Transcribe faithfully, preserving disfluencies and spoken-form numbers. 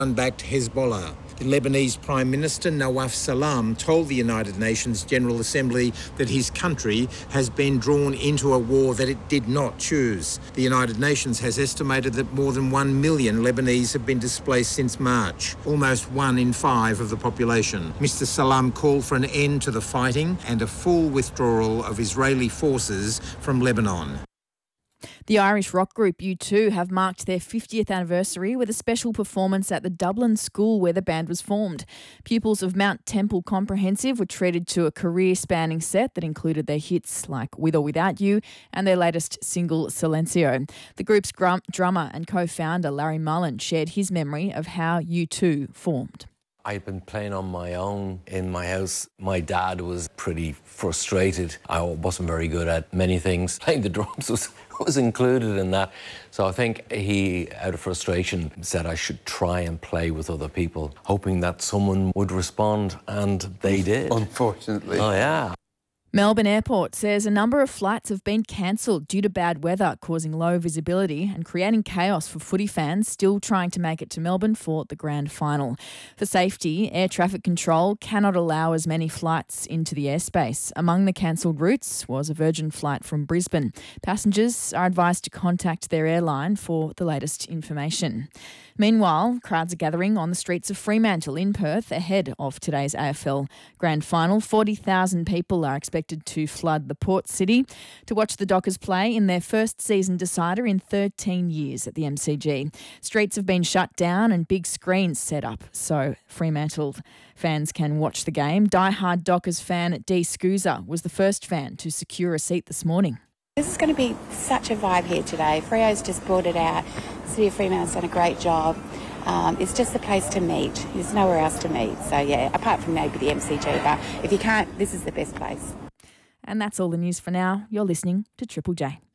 backed Hezbollah. The Lebanese Prime Minister Nawaf Salam told the United Nations General Assembly that his country has been drawn into a war that it did not choose. The United Nations has estimated that more than one million Lebanese have been displaced since March, almost one in five of the population. Mister Salam called for an end to the fighting and a full withdrawal of Israeli forces from Lebanon. The Irish rock group U two have marked their fiftieth anniversary with a special performance at the Dublin school where the band was formed. Pupils of Mount Temple Comprehensive were treated to a career-spanning set that included their hits like With or Without You and their latest single, Silencio. The group's grum- drummer and co-founder, Larry Mullen, shared his memory of how U two formed. I'd been playing on my own in my house. My dad was pretty frustrated. I wasn't very good at many things. Playing the drums was, was included in that. So I think he, out of frustration, said I should try and play with other people, hoping that someone would respond, and they did. Unfortunately. Oh, yeah. Melbourne Airport says a number of flights have been cancelled due to bad weather, causing low visibility and creating chaos for footy fans still trying to make it to Melbourne for the grand final. For safety, air traffic control cannot allow as many flights into the airspace. Among the cancelled routes was a Virgin flight from Brisbane. Passengers are advised to contact their airline for the latest information. Meanwhile, crowds are gathering on the streets of Fremantle in Perth ahead of today's A F L Grand Final. forty thousand people are expected to flood the port city to watch the Dockers play in their first season decider in thirteen years at the M C G. Streets have been shut down and big screens set up so Fremantle fans can watch the game. Die-hard Dockers fan Dee Scooser was the first fan to secure a seat this morning. This is going to be such a vibe here today. Freo's just brought it out. City of Fremantle's done a great job. Um, it's just the place to meet. There's nowhere else to meet. So, yeah, apart from maybe the M C G. But if you can't, this is the best place. And that's all the news for now. You're listening to Triple J.